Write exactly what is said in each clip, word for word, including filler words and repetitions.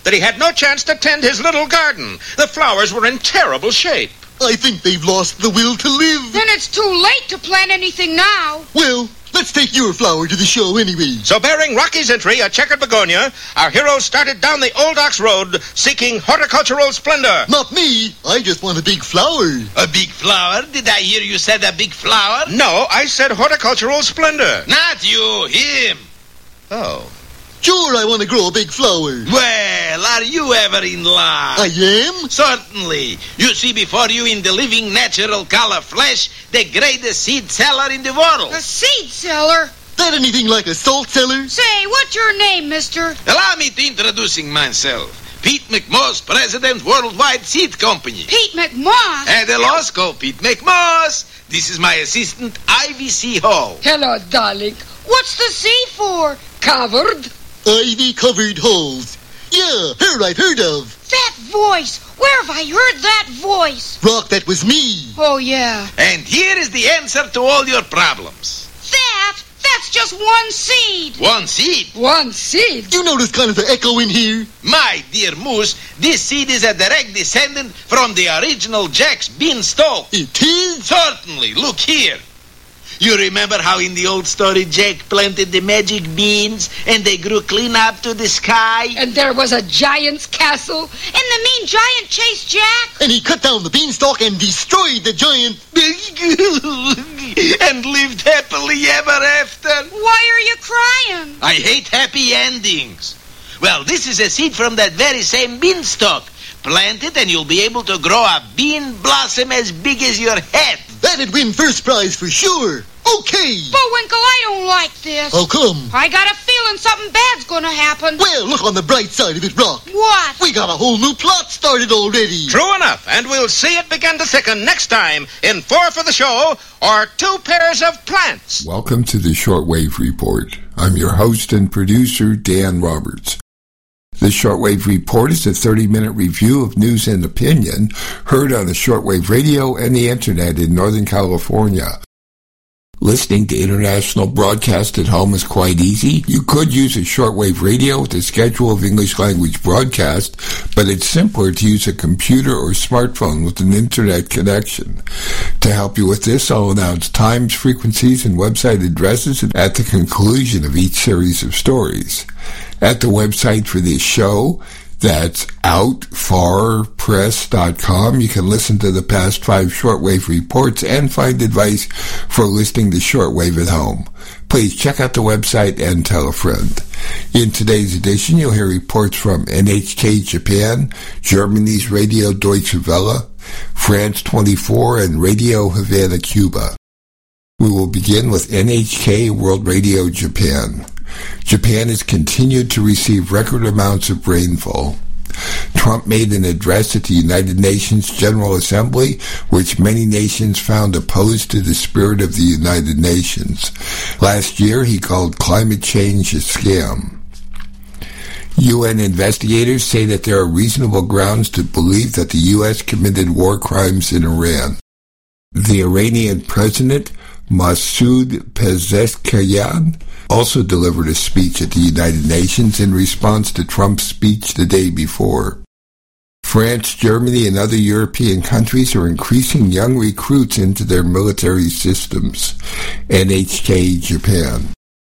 that he had no chance to tend his little garden. The flowers were in terrible shape. I think they've lost the will to live. Then it's too late to plant anything now. Well, let's take your flower to the show anyway. So bearing Rocky's entry, a checkered begonia, our heroes started down the Old Ox Road seeking horticultural splendor. Not me. I just want a big flower. A big flower? Did I hear you said a big flower? No, I said horticultural splendor. Not you, him. Oh. Sure, I want to grow a big flower. Well, are you ever in love? I am? Certainly. You see before you in the living natural color flesh the greatest seed seller in the world. A seed seller? That anything like a salt cellar? Say, what's your name, mister? Allow me to introducing myself. Pete McMoss, President, Worldwide Seed Company. Pete McMoss? And the law school, Pete McMoss. This is my assistant, Ivy C. Hall. Hello, darling. What's the C for? Covered? Ivy-covered halls. Yeah, her I've heard of. That voice. Where have I heard that voice? Rock, that was me. Oh, yeah. And here is the answer to all your problems. That? That's just one seed. One seed? One seed? You notice kind of an echo in here? My dear Moose, this seed is a direct descendant from the original Jack's beanstalk. It is? Certainly. Look here. You remember how in the old story Jack planted the magic beans and they grew clean up to the sky? And there was a giant's castle? And the mean giant chased Jack? And he cut down the beanstalk and destroyed the giant. And lived happily ever after. Why are you crying? I hate happy endings. Well, this is a seed from that very same beanstalk. Plant it and you'll be able to grow a bean blossom as big as your head. That'd win first prize for sure. Okay. Bullwinkle, I don't like this. How come? I got a feeling something bad's gonna happen. Well, look on the bright side of it, Rock. What? We got a whole new plot started already. True enough, and we'll see it begin to thicken next time in Four for the Show or Two Pairs of Plants. Welcome to the Shortwave Report. I'm your host and producer, Dan Roberts. The Shortwave Report is a thirty-minute review of news and opinion heard on the shortwave radio and the internet in Northern California. Listening to international broadcast at home is quite easy. You could use a shortwave radio with a schedule of English language broadcast, but it's simpler to use a computer or smartphone with an internet connection. To help you with this, I'll announce times, frequencies, and website addresses at the conclusion of each series of stories. At the website for this show, that's out far press dot com. You can listen to the past five shortwave reports and find advice for listening to shortwave at home. Please check out the website and tell a friend. In today's edition, you'll hear reports from N H K Japan, Germany's Radio Deutsche Welle, France twenty-four, and Radio Havana, Cuba. We will begin with N H K World Radio Japan. Japan has continued to receive record amounts of rainfall. Trump made an address at the United Nations General Assembly, which many nations found opposed to the spirit of the United Nations. Last year, he called climate change a scam. U N investigators say that there are reasonable grounds to believe that the U S committed war crimes in Iran. The Iranian president, Masoud Pezeshkian, also delivered a speech at the United Nations in response to Trump's speech the day before. France, Germany, and other European countries are increasing young recruits into their military systems. N H K Japan.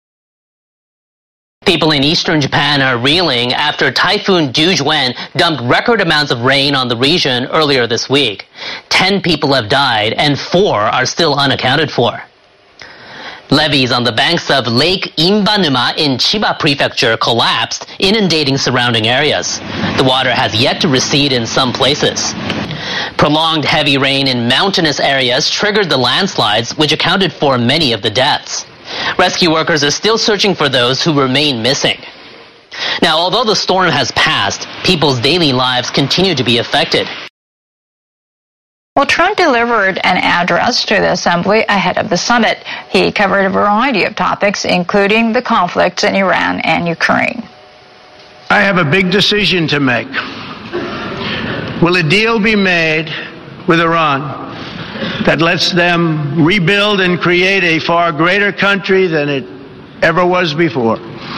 People in eastern Japan are reeling after Typhoon Dujuan dumped record amounts of rain on the region earlier this week. Ten people have died and four are still unaccounted for. Levees on the banks of Lake Imbanuma in Chiba Prefecture collapsed, inundating surrounding areas. The water has yet to recede in some places. Prolonged heavy rain in mountainous areas triggered the landslides, which accounted for many of the deaths. Rescue workers are still searching for those who remain missing. Now, although the storm has passed, people's daily lives continue to be affected. Well, Trump delivered an address to the Assembly ahead of the summit. He covered a variety of topics, including the conflicts in Iran and Ukraine. I have a big decision to make. Will a deal be made with Iran that lets them rebuild and create a far greater country than it ever was before?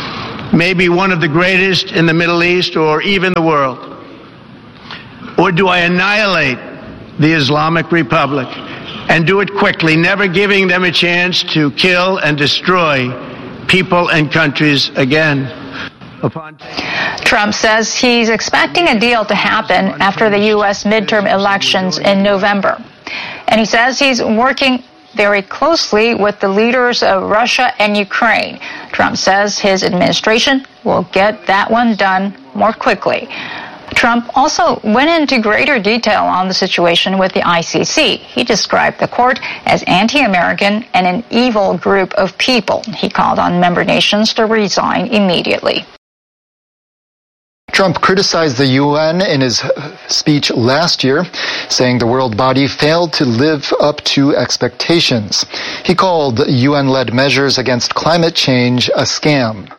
maybe one of the greatest in the Middle East or even the world? Or do I annihilate the Islamic Republic and do it quickly, never giving them a chance to kill and destroy people and countries again? Upon Trump says he's expecting a deal to happen after the U S midterm elections in November. And he says he's working very closely with the leaders of Russia and Ukraine. Trump says his administration will get that one done more quickly. Trump also went into greater detail on the situation with the I C C. He described the court as anti-American and an evil group of people. He called on member nations to resign immediately. Trump criticized the U N in his speech last year, saying the world body failed to live up to expectations. He called U N-led measures against climate change a scam.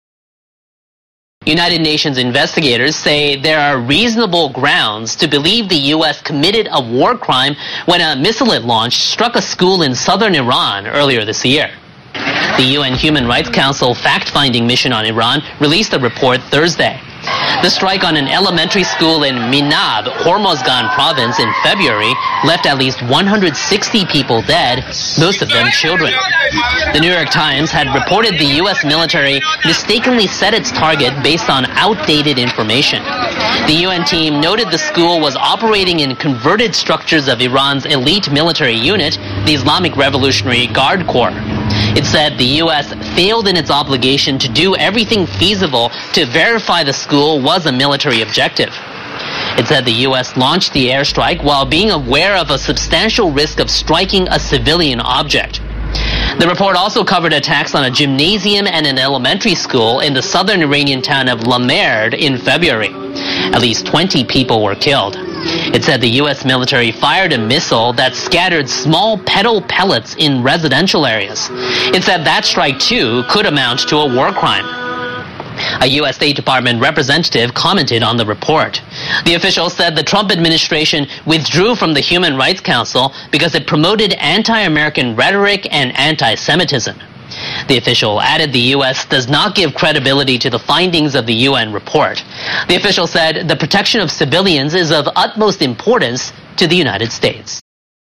United Nations investigators say there are reasonable grounds to believe the U S committed a war crime when a missile it launched struck a school in southern Iran earlier this year. The U N Human Rights Council fact-finding mission on Iran released a report Thursday. The strike on an elementary school in Minab, Hormozgan province in February left at least one hundred sixty people dead, most of them children. The New York Times had reported the U S military mistakenly set its target based on outdated information. The U N team noted the school was operating in converted structures of Iran's elite military unit, the Islamic Revolutionary Guard Corps. It said the U S failed in its obligation to do everything feasible to verify the school was a military objective. It said the U S launched the airstrike while being aware of a substantial risk of striking a civilian object. The report also covered attacks on a gymnasium and an elementary school in the southern Iranian town of Lamerd in February. At least twenty people were killed. It said the U S military fired a missile that scattered small petal pellets in residential areas. It said that strike, too, could amount to a war crime. A U S State Department representative commented on the report. The official said the Trump administration withdrew from the Human Rights Council because it promoted anti-American rhetoric and anti-Semitism. The official added the U S does not give credibility to the findings of the U N report. The official said the protection of civilians is of utmost importance to the United States.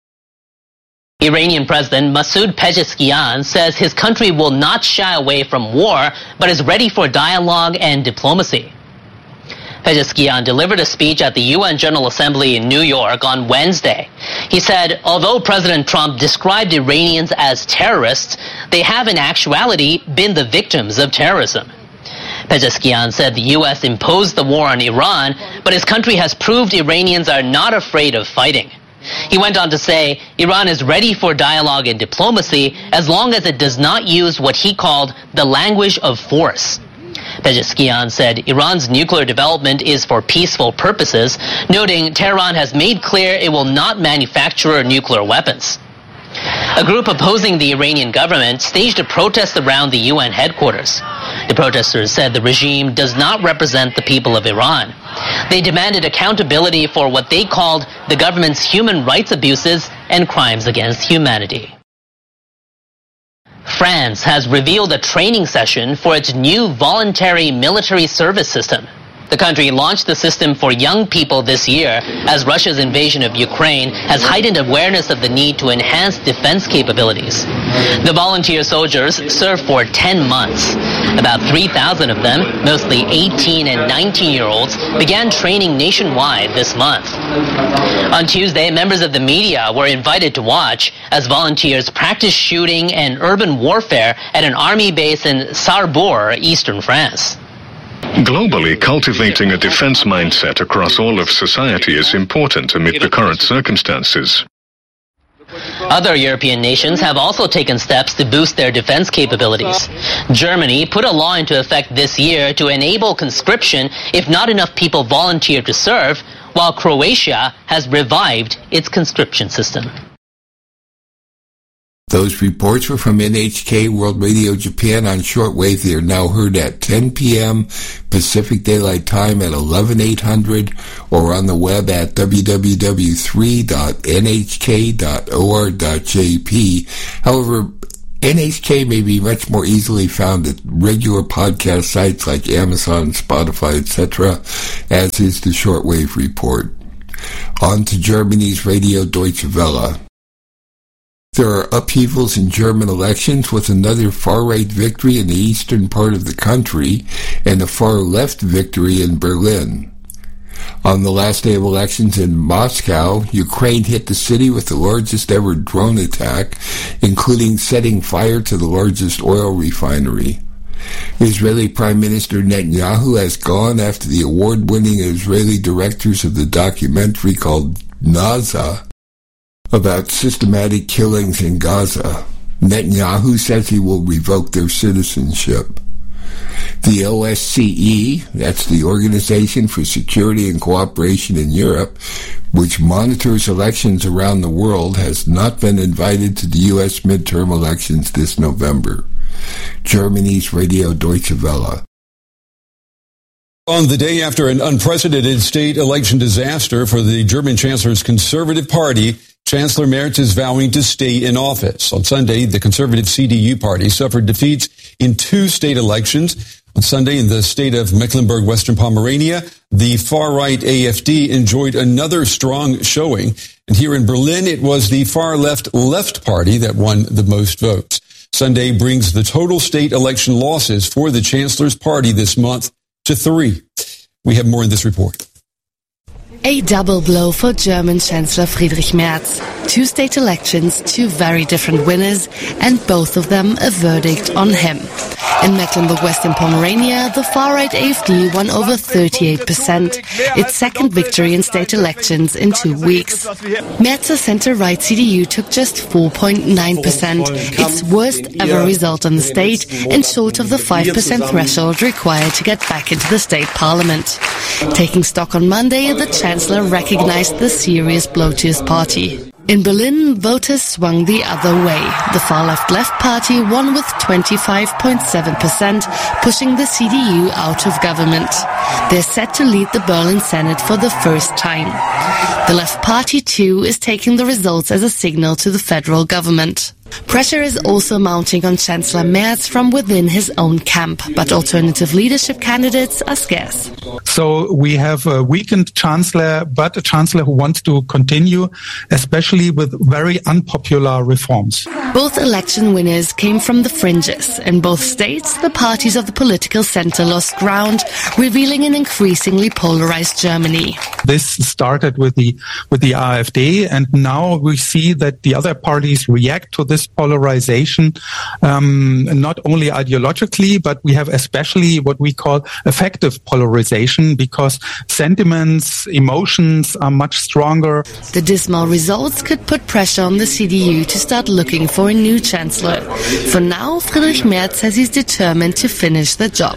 Iranian President Masoud Pezeshkian says his country will not shy away from war, but is ready for dialogue and diplomacy. Pezeshkian delivered a speech at the U N General Assembly in New York on Wednesday. He said, although President Trump described Iranians as terrorists, they have in actuality been the victims of terrorism. Pezeshkian said the U S imposed the war on Iran, but his country has proved Iranians are not afraid of fighting. He went on to say, Iran is ready for dialogue and diplomacy as long as it does not use what he called the language of force. Pezeshkian said Iran's nuclear development is for peaceful purposes, noting Tehran has made clear it will not manufacture nuclear weapons. A group opposing the Iranian government staged a protest around the U N headquarters. The protesters said the regime does not represent the people of Iran. They demanded accountability for what they called the government's human rights abuses and crimes against humanity. France has revealed a training session for its new voluntary military service system. The country launched the system for young people this year as Russia's invasion of Ukraine has heightened awareness of the need to enhance defense capabilities. The volunteer soldiers serve for ten months. About three thousand of them, mostly eighteen and nineteen-year-olds, began training nationwide this month. On Tuesday, members of the media were invited to watch as volunteers practiced shooting and urban warfare at an army base in Sarrebourg, eastern France. Globally, cultivating a defense mindset across all of society is important amid the current circumstances. Other European nations have also taken steps to boost their defense capabilities. Germany put a law into effect this year to enable conscription if not enough people volunteer to serve, while Croatia has revived its conscription system. Those reports were from N H K World Radio Japan on shortwave. They are now heard at ten p.m. Pacific Daylight Time at eleven eight hundred or on the web at w w w dot three dot n h k dot o r dot j p. However, N H K may be much more easily found at regular podcast sites like Amazon, Spotify, et cetera, as is the Shortwave Report. On to Germany's Radio Deutsche Welle. There are upheavals in German elections with another far-right victory in the eastern part of the country and a far-left victory in Berlin. On the last day of elections in Moscow, Ukraine hit the city with the largest ever drone attack, including setting fire to the largest oil refinery. Israeli Prime Minister Netanyahu has gone after the award-winning Israeli directors of the documentary called Naza about systematic killings in Gaza. Netanyahu says he will revoke their citizenship. The O S C E, that's the Organization for Security and Cooperation in Europe, which monitors elections around the world, has not been invited to the U S midterm elections this November. Germany's Radio Deutsche Welle. On the day after an unprecedented state election disaster for the German Chancellor's Conservative Party, Chancellor Merz is vowing to stay in office. On Sunday, the Conservative C D U party suffered defeats in two state elections. On Sunday, in the state of Mecklenburg-Western Pomerania, the far-right A F D enjoyed another strong showing. And here in Berlin, it was the far-left Left Party that won the most votes. Sunday brings the total state election losses for the Chancellor's party this month to three. We have more in this report. A double blow for German Chancellor Friedrich Merz. Two state elections, two very different winners, and both of them a verdict on him. In Mecklenburg-Western Pomerania, the far-right A F D won over thirty-eight percent, its second victory in state elections in two weeks. Merz's center-right C D U took just four point nine percent, its worst ever result in the state, and short of the five percent threshold required to get back into the state parliament. Taking stock on Monday, the Chancellor recognized the serious blow to his party. In Berlin, voters swung the other way. The far-left Left Party won with twenty-five point seven percent, pushing the C D U out of government. They're set to lead the Berlin Senate for the first time. The Left Party, too, is taking the results as a signal to the federal government. Pressure is also mounting on Chancellor Merz from within his own camp, but alternative leadership candidates are scarce. So we have a weakened chancellor, but a chancellor who wants to continue, especially with very unpopular reforms. Both election winners came from the fringes. In both states, the parties of the political center lost ground, revealing an increasingly polarized Germany. This started with the with the A F D, and now we see that the other parties react to this polarization, um, not only ideologically, but we have especially what we call affective polarization, because sentiments, emotions are much stronger. The dismal results could put pressure on the C D U to start looking for a new chancellor. For now, Friedrich Merz says he's determined to finish the job.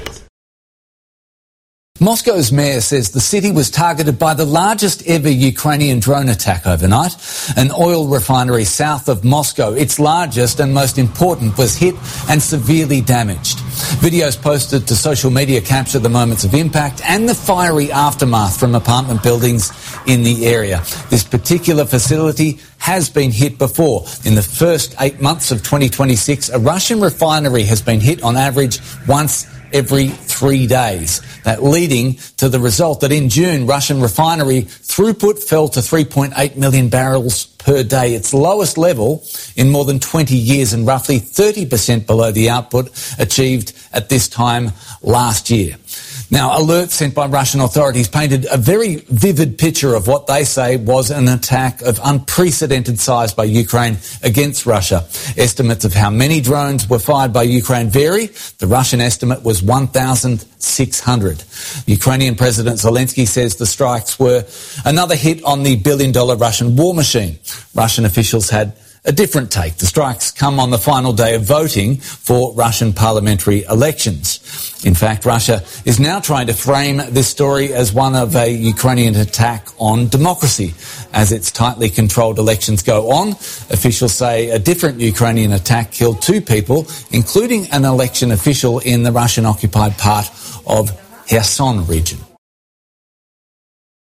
Moscow's mayor says the city was targeted by the largest ever Ukrainian drone attack overnight. An oil refinery south of Moscow, its largest and most important, was hit and severely damaged. Videos posted to social media capture the moments of impact and the fiery aftermath from apartment buildings in the area. This particular facility has been hit before. In the first eight months of twenty twenty-six, a Russian refinery has been hit on average once every three days. That leading to the result that in June, Russian refinery throughput fell to three point eight million barrels per day, its lowest level in more than twenty years and roughly thirty percent below the output achieved at this time last year. Now, alerts sent by Russian authorities painted a very vivid picture of what they say was an attack of unprecedented size by Ukraine against Russia. Estimates of how many drones were fired by Ukraine vary. The Russian estimate was one thousand six hundred. Ukrainian President Zelensky says the strikes were another hit on the billion-dollar Russian war machine. Russian officials had a different take. The strikes come on the final day of voting for Russian parliamentary elections. In fact, Russia is now trying to frame this story as one of a Ukrainian attack on democracy. As its tightly controlled elections go on, officials say a different Ukrainian attack killed two people, including an election official in the Russian-occupied part of Kherson region.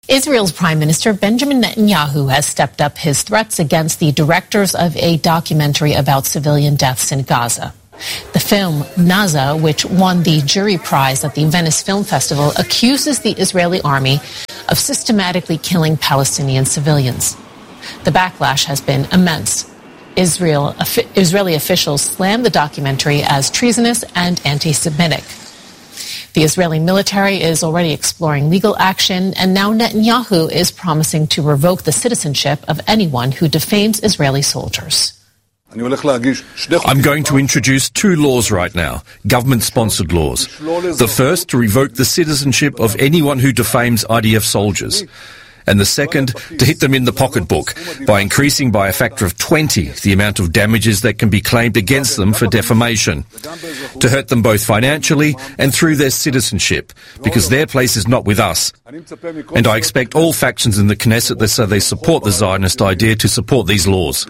Israel's Prime Minister Benjamin Netanyahu has stepped up his threats against the directors of a documentary about civilian deaths in Gaza. The film Naza, which won the jury prize at the Venice Film Festival, accuses the Israeli army of systematically killing Palestinian civilians. The backlash has been immense. Israel, Israeli officials slammed the documentary as treasonous and anti-Semitic. The Israeli military is already exploring legal action, and now Netanyahu is promising to revoke the citizenship of anyone who defames Israeli soldiers. I'm going to introduce two laws right now, government-sponsored laws. The first, to revoke the citizenship of anyone who defames I D F soldiers. And the second, to hit them in the pocketbook by increasing by a factor of twenty the amount of damages that can be claimed against them for defamation. To hurt them both financially and through their citizenship, because their place is not with us. And I expect all factions in the Knesset that say they support the Zionist idea to support these laws.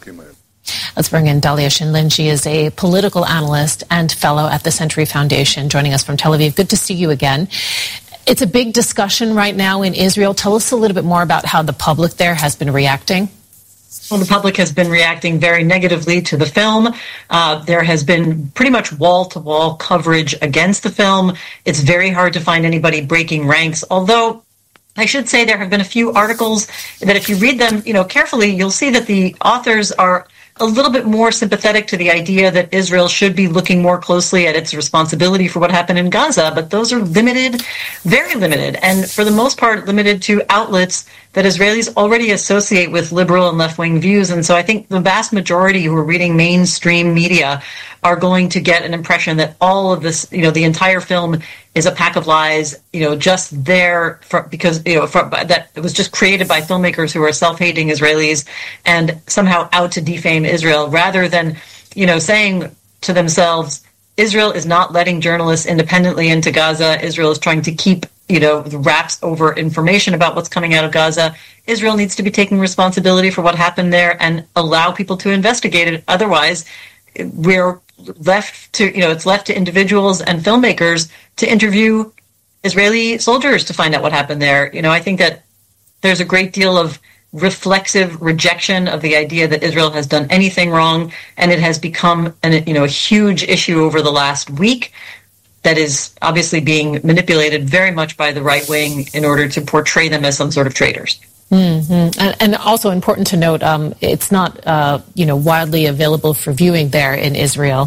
Let's bring in Dalia Shinlin. She is a political analyst and fellow at the Century Foundation, joining us from Tel Aviv. Good to see you again. It's a big discussion right now in Israel. Tell us a little bit more about how the public there has been reacting. Well, the public has been reacting very negatively to the film. Uh, there has been pretty much wall-to-wall coverage against the film. It's very hard to find anybody breaking ranks, although I should say there have been a few articles that if you read them, you know, carefully, you'll see that the authors are a little bit more sympathetic to the idea that Israel should be looking more closely at its responsibility for what happened in Gaza, but those are limited, very limited, and for the most part limited to outlets that Israelis already associate with liberal and left-wing views. And so I think the vast majority who are reading mainstream media are going to get an impression that all of this, you know, the entire film is a pack of lies, you know, just there for, because, you know, for, that it was just created by filmmakers who are self-hating Israelis and somehow out to defame Israel, rather than, you know, saying to themselves, Israel is not letting journalists independently into Gaza. Israel is trying to keep, you know, the wraps over information about what's coming out of Gaza. Israel needs to be taking responsibility for what happened there and allow people to investigate it. Otherwise, we're left to, you know, it's left to individuals and filmmakers to interview Israeli soldiers to find out what happened there. You know, I think that there's a great deal of reflexive rejection of the idea that Israel has done anything wrong, and it has become an, you know, a huge issue over the last week that is obviously being manipulated very much by the right wing in order to portray them as some sort of traitors. Mm-hmm. And, and also important to note, um, it's not, uh, you know, widely available for viewing there in Israel.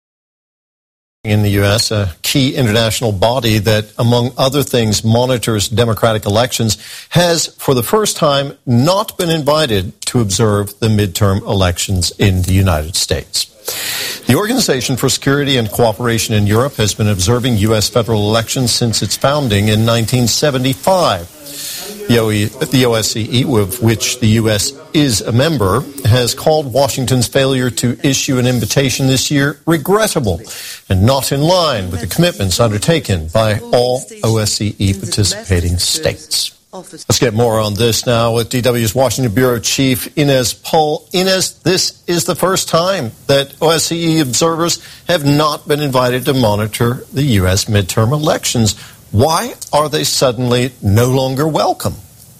In the U S, a key international body that, among other things, monitors democratic elections, has, for the first time, not been invited to observe the midterm elections in the United States. The Organization for Security and Cooperation in Europe has been observing U S federal elections since its founding in nineteen seventy-five. The O S C E, of which the U S is a member, has called Washington's failure to issue an invitation this year regrettable and not in line with the commitments undertaken by all O S C E participating states. Let's get more on this now with D W's Washington Bureau Chief Inez Pohl. Inez, this is the first time that O S C E observers have not been invited to monitor the U S midterm elections. Why are they suddenly no longer welcome?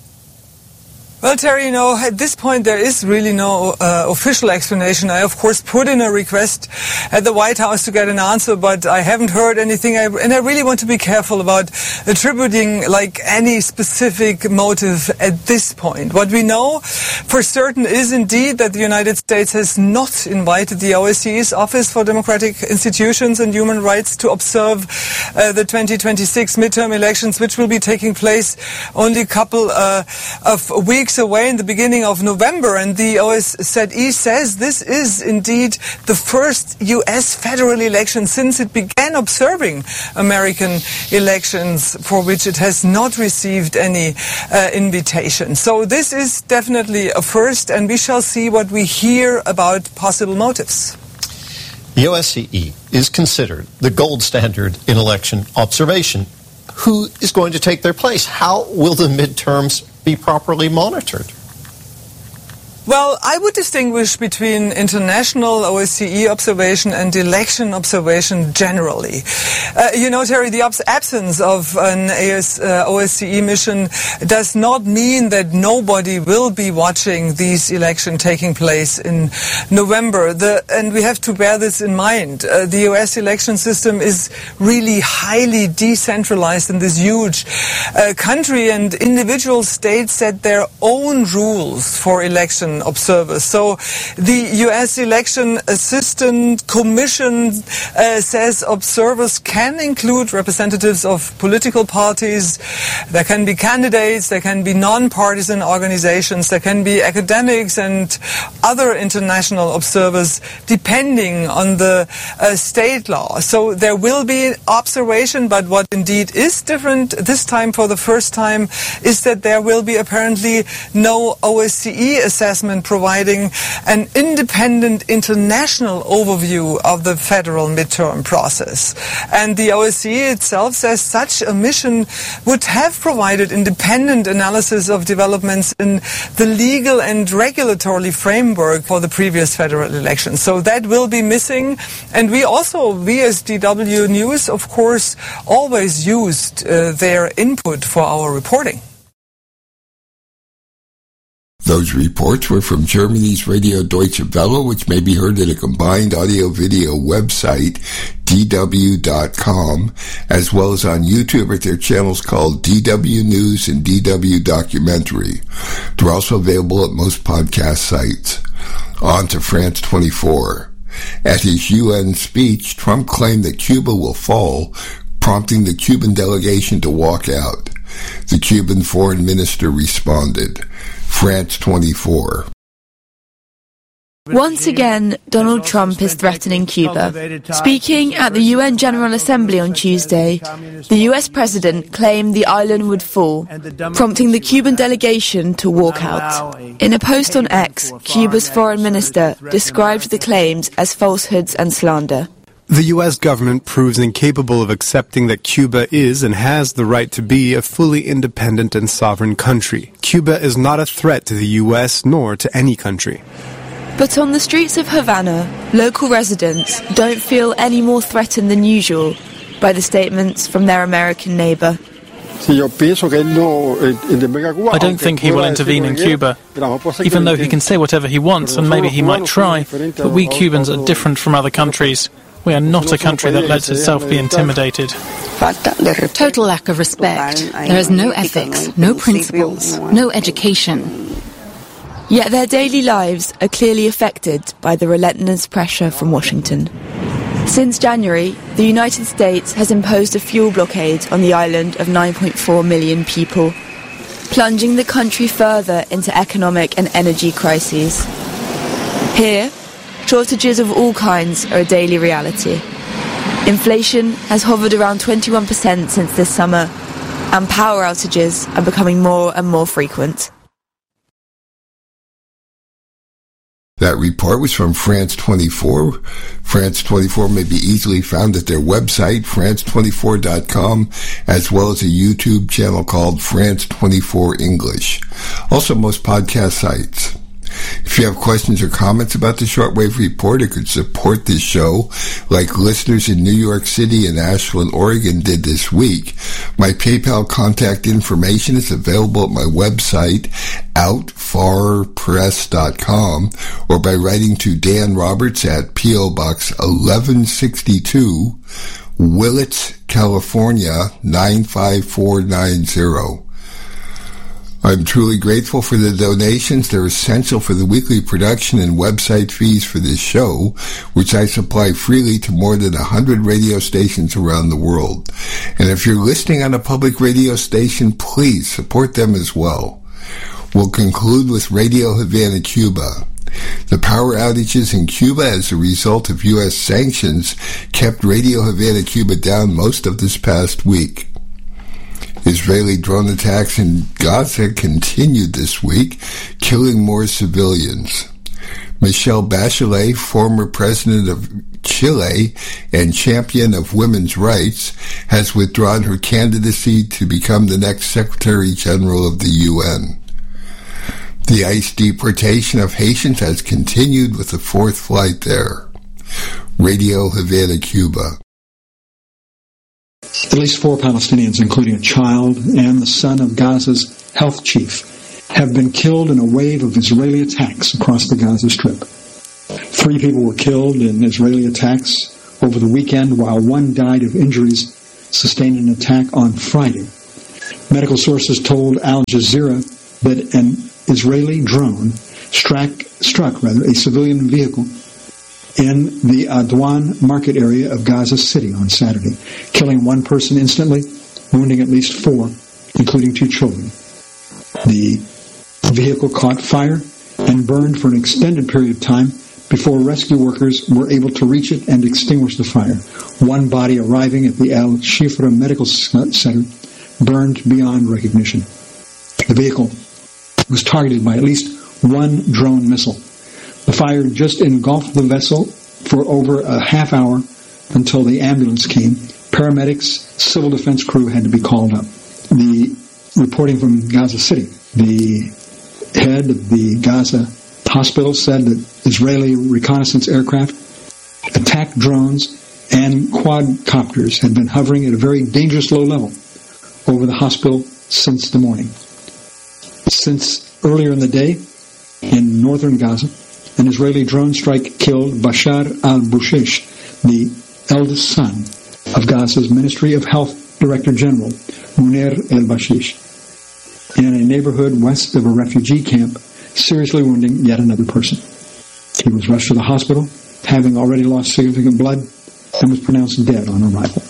Well, Terry, you know, at this point there is really no uh, official explanation. I, of course, put in a request at the White House to get an answer, but I haven't heard anything. I, and I really want to be careful about attributing, like, any specific motive at this point. What we know for certain is indeed that the United States has not invited the O S C E's Office for Democratic Institutions and Human Rights to observe uh, the twenty twenty-six midterm elections, which will be taking place only a couple uh, of weeks away in the beginning of November. And the O S C E says this is indeed the first U S federal election since it began observing American elections for which it has not received any uh, invitation. So this is definitely a first, and we shall see what we hear about possible motives. The O S C E is considered the gold standard in election observation. Who is going to take their place? How will the midterms be properly monitored? Well, I would distinguish between international O S C E observation and election observation generally. Uh, you know, Terry, the abs- absence of an A S, uh, O S C E mission does not mean that nobody will be watching these elections taking place in November. The, and we have to bear this in mind. Uh, the U S election system is really highly decentralized in this huge uh, country, and individual states set their own rules for election observers. So the U S Election Assistant Commission uh, says observers can include representatives of political parties, there can be candidates, there can be non-partisan organizations, there can be academics and other international observers depending on the uh, state law. So there will be observation, but what indeed is different this time for the first time is that there will be apparently no O S C E assessment providing an independent international overview of the federal midterm process. And the O S C E itself says such a mission would have provided independent analysis of developments in the legal and regulatory framework for the previous federal elections. So that will be missing. And we also, we as D W News, of course, always used uh, their input for our reporting. Those reports were from Germany's Radio Deutsche Welle, which may be heard at a combined audio-video website, D W dot com, as well as on YouTube at their channels called D W News and D W Documentary. They're also available at most podcast sites. On to France twenty-four. At his U N speech, Trump claimed that Cuba will fall, prompting the Cuban delegation to walk out. The Cuban foreign minister responded. France twenty-four. Once again, Donald Trump is threatening Cuba. Speaking at the U N General Assembly on Tuesday, the U S president claimed the island would fall, prompting the Cuban delegation to walk out. In a post on X, Cuba's foreign minister described the claims as falsehoods and slander. The U S government proves incapable of accepting that Cuba is and has the right to be a fully independent and sovereign country. Cuba is not a threat to the U S nor to any country. But on the streets of Havana, local residents don't feel any more threatened than usual by the statements from their American neighbor. I don't think he will intervene in Cuba, even though he can say whatever he wants, and maybe he might try, but we Cubans are different from other countries. We are not a country that lets itself be intimidated. Total lack of respect. There is no ethics, no principles, no education. Yet their daily lives are clearly affected by the relentless pressure from Washington. Since January, the United States has imposed a fuel blockade on the island of nine point four million people, plunging the country further into economic and energy crises. Here, shortages of all kinds are a daily reality. Inflation has hovered around twenty-one percent since this summer, and power outages are becoming more and more frequent. That report was from France twenty-four. France twenty-four may be easily found at their website, France twenty-four dot com, as well as a YouTube channel called France twenty-four English. Also, most podcast sites. If you have questions or comments about the Shortwave Report or could support this show, like listeners in New York City and Ashland, Oregon did this week, my PayPal contact information is available at my website, out far press dot com, or by writing to Dan Roberts at P O Box eleven sixty-two, Willits, California, nine five four nine zero. I'm truly grateful for the donations. They're essential for the weekly production and website fees for this show, which I supply freely to more than one hundred radio stations around the world. And if you're listening on a public radio station, please support them as well. We'll conclude with Radio Havana, Cuba. The power outages in Cuba as a result of U S sanctions kept Radio Havana, Cuba down most of this past week. Israeli drone attacks in Gaza continued this week, killing more civilians. Michelle Bachelet, former president of Chile and champion of women's rights, has withdrawn her candidacy to become the next Secretary General of the U N. The ICE deportation of Haitians has continued with the fourth flight there. Radio Havana, Cuba. At least four Palestinians, including a child and the son of Gaza's health chief, have been killed in a wave of Israeli attacks across the Gaza Strip. Three people were killed in Israeli attacks over the weekend, while one died of injuries sustained in an attack on Friday. Medical sources told Al Jazeera that an Israeli drone struck, struck rather, a civilian vehicle in the Adwan market area of Gaza City on Saturday, killing one person instantly, wounding at least four, including two children. The vehicle caught fire and burned for an extended period of time before rescue workers were able to reach it and extinguish the fire. One body arriving at the Al-Shifra Medical Center burned beyond recognition. The vehicle was targeted by at least one drone missile. The fire just engulfed the vessel for over a half hour until the ambulance came. Paramedics, civil defense crew had to be called up. The reporting from Gaza City, the head of the Gaza hospital said that Israeli reconnaissance aircraft, attack drones, and quadcopters had been hovering at a very dangerous low level over the hospital since the morning. Since earlier in the day, in northern Gaza, an Israeli drone strike killed Bashar al-Bushish, the eldest son of Gaza's Ministry of Health Director General, Munir el-Bashish, in a neighborhood west of a refugee camp, seriously wounding yet another person. He was rushed to the hospital, having already lost significant blood, and was pronounced dead on arrival.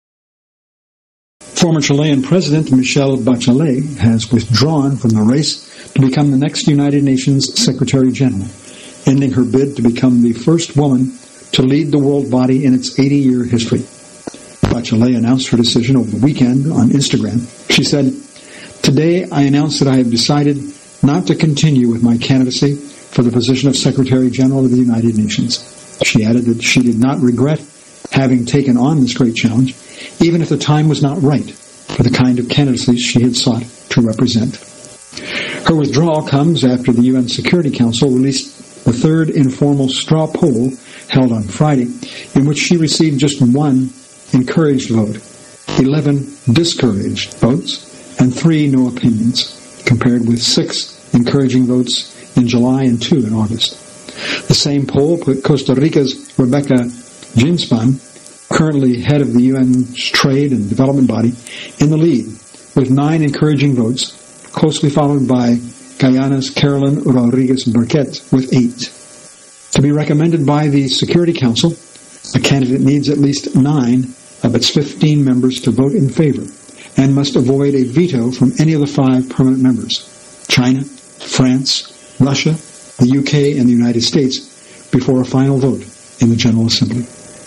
Former Chilean President Michelle Bachelet has withdrawn from the race to become the next United Nations Secretary General, ending her bid to become the first woman to lead the world body in its eighty-year history. Bachelet announced her decision over the weekend on Instagram. She said, "Today I announce that I have decided not to continue with my candidacy for the position of Secretary General of the United Nations." She added that she did not regret having taken on this great challenge, even if the time was not right for the kind of candidacy she had sought to represent. Her withdrawal comes after the U N Security Council released the third informal straw poll held on Friday, in which she received just one encouraged vote, eleven discouraged votes, and three no opinions, compared with six encouraging votes in July and two in August. The same poll put Costa Rica's Rebecca Ginspan, currently head of the U N's trade and development body, in the lead with nine encouraging votes, closely followed by Guyana's Carolyn Rodriguez Burquette with eight. To be recommended by the Security Council, a candidate needs at least nine of its fifteen members to vote in favor and must avoid a veto from any of the five permanent members, China, France, Russia, the U K, and the United States, before a final vote in the General Assembly.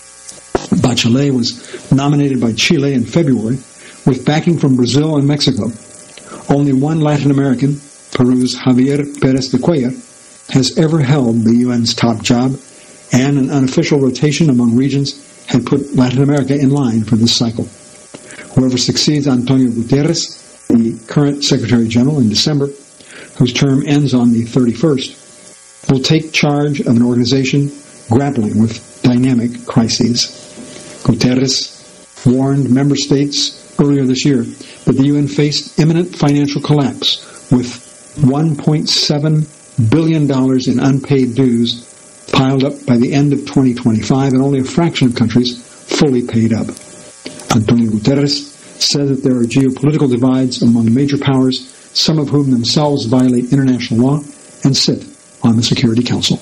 Bachelet was nominated by Chile in February with backing from Brazil and Mexico. Only one Latin American, Peru's Javier Pérez de Cuellar, has ever held the U N's top job, and an unofficial rotation among regions had put Latin America in line for this cycle. Whoever succeeds Antonio Guterres, the current Secretary General in December, whose term ends on the thirty-first, will take charge of an organization grappling with dynamic crises. Guterres warned member states earlier this year that the U N faced imminent financial collapse with one point seven billion dollars in unpaid dues piled up by the end of twenty twenty-five, and only a fraction of countries fully paid up. Antonio Guterres said that there are geopolitical divides among major powers, some of whom themselves violate international law and sit on the Security Council.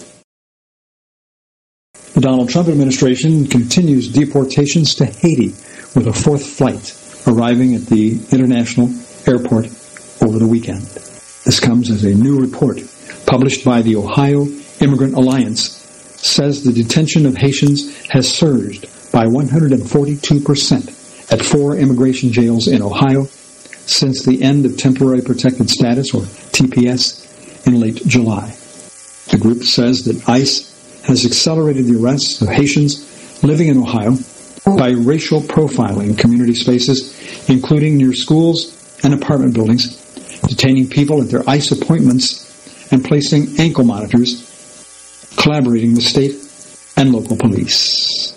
The Donald Trump administration continues deportations to Haiti with a fourth flight arriving at the international airport over the weekend. This comes as a new report published by the Ohio Immigrant Alliance says the detention of Haitians has surged by one hundred forty-two percent at four immigration jails in Ohio since the end of temporary protected status, or T P S, in late July. The group says that ICE has accelerated the arrests of Haitians living in Ohio by racial profiling community spaces, including near schools and apartment buildings, detaining people at their ICE appointments and placing ankle monitors, collaborating with state and local police.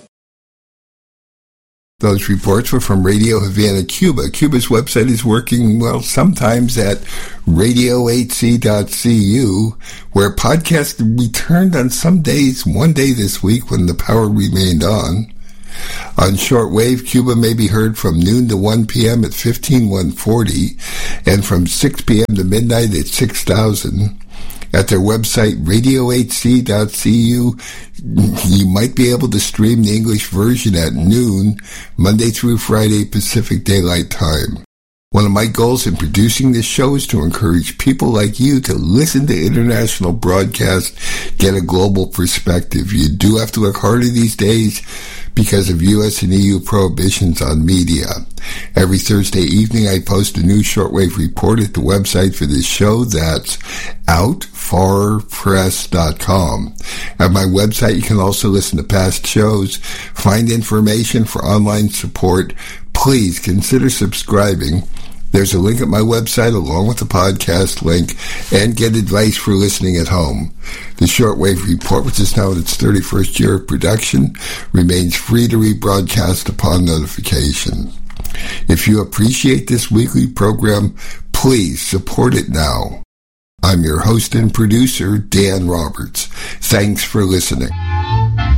Those reports were from Radio Havana, Cuba. Cuba's website is working, well, sometimes at radio eight c dot c u, where podcasts returned on some days, one day this week when the power remained on. On shortwave, Cuba may be heard from noon to one p.m. at fifteen one forty and from six p.m. to midnight at six thousand. At their website, radio eight c dot c u, you might be able to stream the English version at noon, Monday through Friday, Pacific Daylight Time. One of my goals in producing this show is to encourage people like you to listen to international broadcasts, get a global perspective. You do have to look harder these days because of U S and E U prohibitions on media. Every Thursday evening, I post a new shortwave report at the website for this show. That's out far press dot com. At my website, you can also listen to past shows, find information for online support. Please consider subscribing. There's a link at my website along with the podcast link, and get advice for listening at home. The Shortwave Report, which is now in its thirty-first year of production, remains free to rebroadcast upon notification. If you appreciate this weekly program, please support it now. I'm your host and producer, Dan Roberts. Thanks for listening.